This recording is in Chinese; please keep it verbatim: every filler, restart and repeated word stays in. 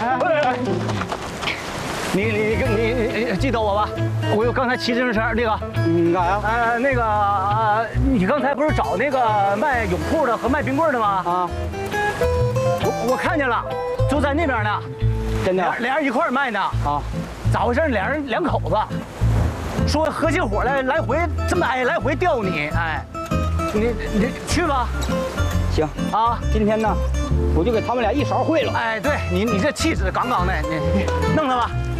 哎，你你你你记得我吧？我刚才骑自行车那个， 嗯，干啥？ 呃，那个呃，你刚才不是找那个卖泳裤的和卖冰棍的吗？ 啊， 我我看见了，就在那边呢。 真的俩俩人一块儿卖呢。 啊？ 咋回事？俩人两口子，说合起伙来来回这么哎来回钓你，哎，你你去吧。 行啊， 今天呢，我就给他们俩一勺烩了。 哎，对你你这气质杠杠的，你你弄他吧。